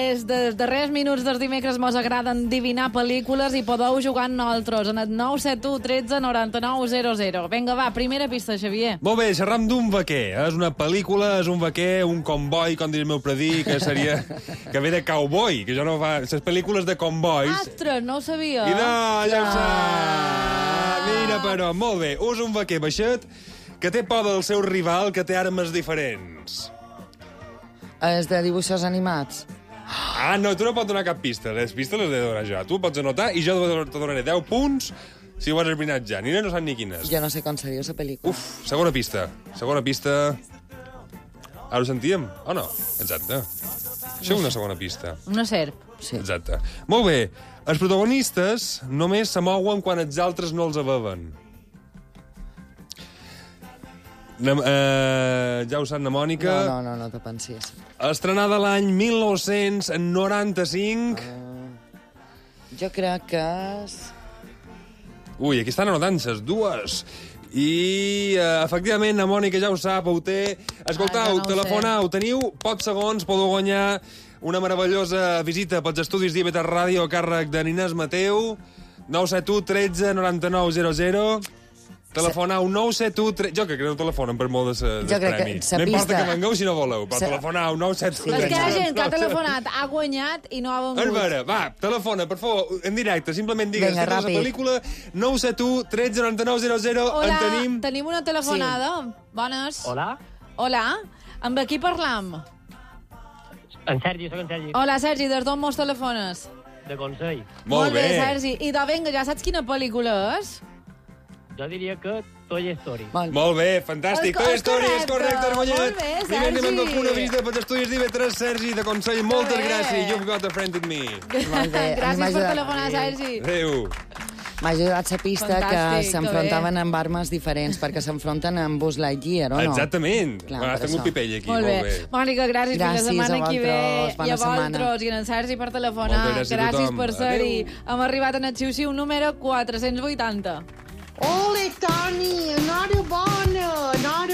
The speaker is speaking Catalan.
des dels darrers minuts dels dimecres mos agrada endivinar pel·lícules i podeu jugar amb nosaltres en el 971 13 99 00. Vinga, va, primera pista, Xavier. Molt bé, xerram d'un vaquer. És una pel·lícula, és un vaquer, un comboi, com diria el meu predí, que seria... que ve de cowboy, que jo no fa... Les pel·lícules de combois... Ostres, no ho sabia. I no, ja ho sap! Mira, però, molt bé. És un vaquer baixet que té por del seu rival, que té armes diferents. És de dibuixos animats. Ah, no, tu no pots donar cap pista. Les pistes les he de donar jo. Tu pots anotar i jo te donaré 10 punts si ho has esbrinat ja. Nina no sap ni quines. Jo no sé com seria la pel·lícula. Uf, segona pista. Segona pista... Ara ho sentíem? O no? Exacte. Això és una segona pista. Una serp. Sí. Exacte. Molt bé. Els protagonistes només se mouen quan els altres no els beven. Ja ho sap, na Mònica. No te pensis. Estrenada l'any 1995. Jo crec que és... Ui, aquí estan anotant ses dues. I, efectivament, la Mònica ja ho sap, ho té. Escoltau, no ho telefonau, teniu pocs segons, podeu guanyar una meravellosa visita pels estudis d'IB3 Ràdio a càrrec de Ninés Mateu. 971 13 99 00. Telefonau 971 13... Jo crec que no telefonen per molt de premi. No importa que vengueu si no voleu, però telefonau 971 És 13. que hi ha gent que ha telefonat, ha guanyat i no ha vengut. A veure, va, telefona, per favor, en directe, simplement digues que és la pel·lícula 971 13 99 00. Hola, En tenim una telefonada. Bones. Hola, Hola, amb qui parlam? en Sergi, soc en Sergi, Hola, Sergi, des d'on mos telefones? de Consell. Molt bé. Sergi. I de vinga, ja saps quina pel·lícula és? Jo diria que Toy Story. Molt bé, fantàstic. Toy Story, és correcte, has guanyat. Molt bé, Sergi. Primer anem amb una visita pels estudis d'IB3, Sergi, de Consell. Moltes gràcies. You've got a friend in me. Molt bé. Gràcies per telefonar, Sergi. Adéu. M'ha ajudat la pista Fantàstic, que que s'enfrontaven amb armes diferents, perquè s'enfronten amb Buzz Lightyear, o no? Exactament. Clar, Has per tingut això. pipell aquí. Molt bé. Mònica, gràcies. Fins la Gràcies setmana a que ve. vosaltres. Bona I a setmana. vosaltres. I en Sergi per telefonar. Moltes gràcies a Gràcies tothom. per ser-hi. Adéu. Hem arribat en el xiu-xiu número 480. Ole, Toni, enhorabona, enhorabona.